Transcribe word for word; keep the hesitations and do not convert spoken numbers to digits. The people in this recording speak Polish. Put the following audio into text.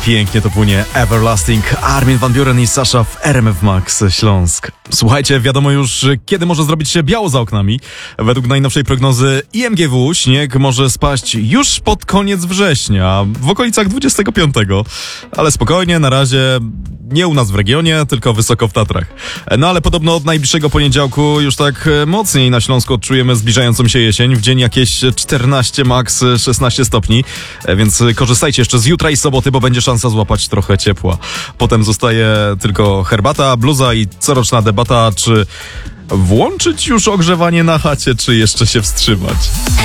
pięknie to płynie. Everlasting, Armin van Buuren i Sasha w R M F Max Śląsk. Słuchajcie, wiadomo już, kiedy może zrobić się biało za oknami. Według najnowszej prognozy I M G W śnieg może spaść już pod koniec września, w okolicach dwudziestego piątego. Ale spokojnie, na razie nie u nas w regionie, tylko wysoko w Tatrach. No ale podobno od najbliższego poniedziałku już tak mocniej na Śląsku odczujemy zbliżającą się jesień. W dzień jakieś czternaście, max szesnaście stopni, więc korzystajcie jeszcze z jutra i soboty, bo będzie szansa złapać trochę ciepła. Potem zostaje tylko herbata, bluza i coroczna debata, czy włączyć już ogrzewanie na chacie, czy jeszcze się wstrzymać.